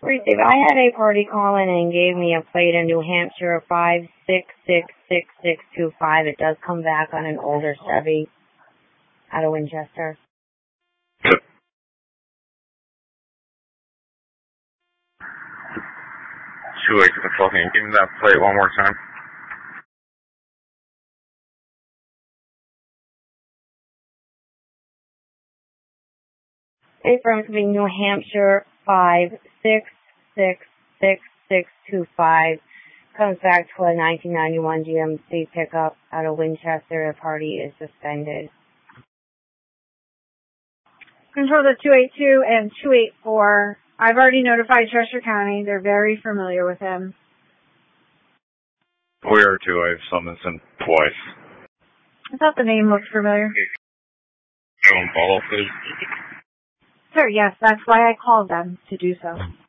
Dave, I had a party call in and gave me a plate in New Hampshire 5666625. It does come back on an older Chevy out of Winchester. Two weeks of talking. Give me that plate one more time. It's from New Hampshire 5666625. Comes back to a 1991 GMC pickup out of Winchester. The party is suspended. Control to 282 and 284. I've already notified Cheshire County. They're very familiar with him. Where to? I've summoned him twice. I thought the name looked familiar. Follow, please. Sir, yes, that's why I called them to do so.